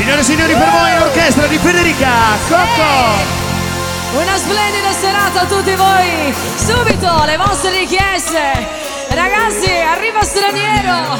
Signore e signori, per voi l'orchestra di Federica Cocco. Una splendida serata a tutti voi. Subito le vostre richieste. Ragazzi, arriva Straniero.